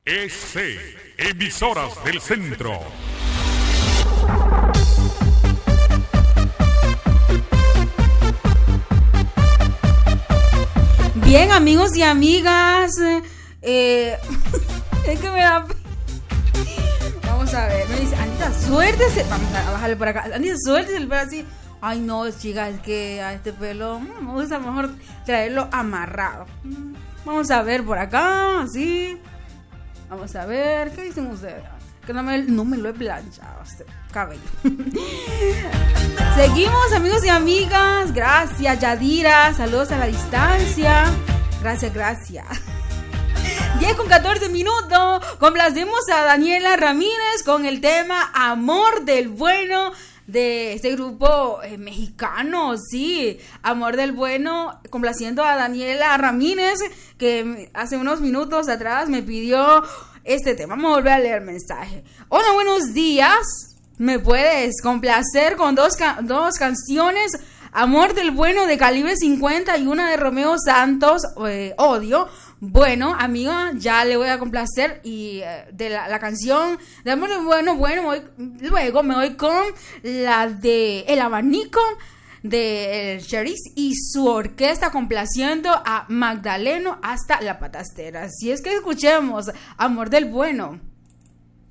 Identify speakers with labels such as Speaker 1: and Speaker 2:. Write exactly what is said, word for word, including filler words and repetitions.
Speaker 1: E C, Emisoras del Centro.
Speaker 2: Bien, amigos y amigas, eh, es que me da... Vamos a ver, me dice, Anita, suéltese. Vamos a bajarle por acá. Anita, suéltese el pelo así. Ay, no, chica, es que a este pelo me gusta mejor traerlo amarrado. Vamos a ver por acá, así. Vamos a ver, ¿qué dicen ustedes? Que no me, no me lo he planchado este cabello. Seguimos, amigos y amigas. Gracias, Yadira. Saludos a la distancia. Gracias, gracias. diez con catorce minutos. Complacemos a Daniela Ramírez con el tema Amor del Bueno, de este grupo eh, mexicano, sí, Amor del Bueno, complaciendo a Daniela Ramírez, que hace unos minutos atrás me pidió este tema. Vamos a volver a leer el mensaje. Hola, buenos días. ¿Me puedes complacer con dos, ca- dos canciones? Amor del Bueno de Calibre cincuenta y una de Romeo Santos, eh, Odio. Bueno, amiga, ya le voy a complacer y eh, de la, la canción de Amor del Bueno, bueno, me voy, luego me voy con la de El Abanico de El Cheris y su orquesta complaciendo a Magdaleno hasta La Patastera. Así es que escuchemos Amor del Bueno.